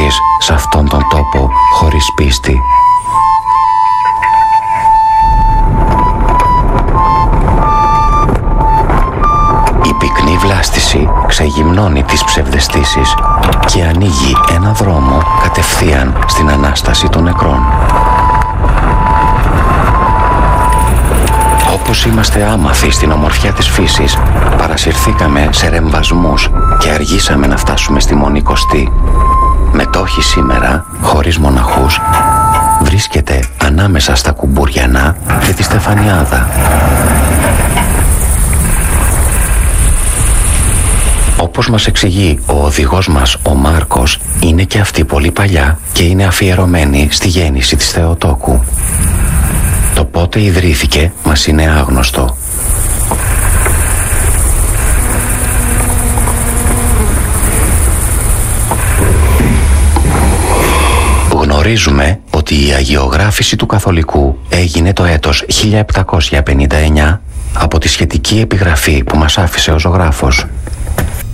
ζεις σε αυτόν τον τόπο χωρίς πίστη? Η πυκνή βλάστηση ξεγυμνώνει τις ψευδαισθήσεις και ανοίγει ένα δρόμο κατευθείαν στην Ανάσταση των νεκρών. Όπως είμαστε άμαθοι στην ομορφιά της φύσης, παρασυρθήκαμε σε ρεμβασμούς και αργήσαμε να φτάσουμε στη Μονή Κωστή. Μετόχη σήμερα, χωρίς μοναχούς, βρίσκεται ανάμεσα στα Κουμπουριανά και τη Στεφανιάδα. Όπως μας εξηγεί ο οδηγός μας ο Μάρκος, είναι και αυτή πολύ παλιά και είναι αφιερωμένη στη γέννηση της Θεοτόκου. Το πότε ιδρύθηκε μας είναι άγνωστο. Γνωρίζουμε ότι η αγιογράφηση του καθολικού έγινε το έτος 1759 από τη σχετική επιγραφή που μας άφησε ο ζωγράφος.